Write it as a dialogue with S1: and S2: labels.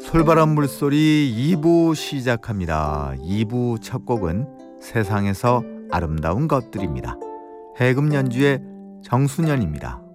S1: 솔바람 물소리 2부 시작합니다. 2부 첫 곡은 세상에서 아름다운 것들입니다. 해금 연주의 정순연입니다.